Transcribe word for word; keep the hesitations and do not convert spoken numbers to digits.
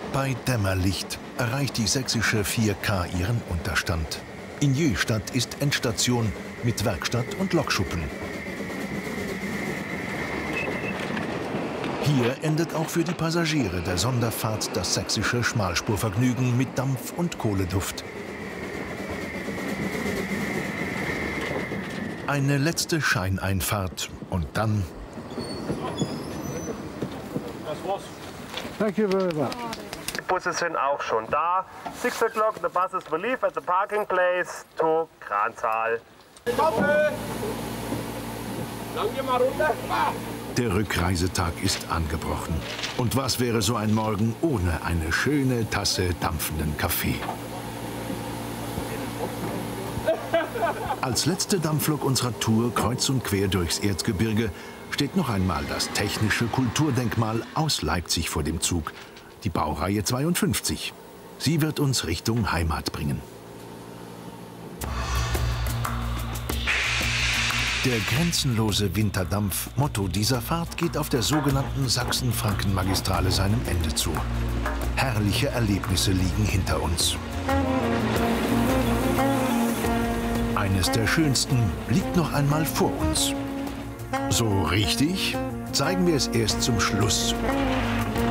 Bei Dämmerlicht erreicht die sächsische vier K ihren Unterstand. In Jöhstadt ist Endstation mit Werkstatt und Lokschuppen. Hier endet auch für die Passagiere der Sonderfahrt das sächsische Schmalspurvergnügen mit Dampf- und Kohleduft. Eine letzte Scheineinfahrt und dann... Das war's. Thank you very much. Die Busse sind auch schon da. six o'clock, the buses will leave at the parking place to Kranzahl. Lang geh mal runter. Der Rückreisetag ist angebrochen. Und was wäre so ein Morgen ohne eine schöne Tasse dampfenden Kaffee? Als letzte Dampflok unserer Tour kreuz und quer durchs Erzgebirge steht noch einmal das technische Kulturdenkmal aus Leipzig vor dem Zug, die Baureihe zweiundfünfzig. Sie wird uns Richtung Heimat bringen. Der grenzenlose Winterdampf, Motto dieser Fahrt, geht auf der sogenannten Sachsen-Franken-Magistrale seinem Ende zu. Herrliche Erlebnisse liegen hinter uns. Eines der schönsten liegt noch einmal vor uns. So richtig zeigen wir es erst zum Schluss.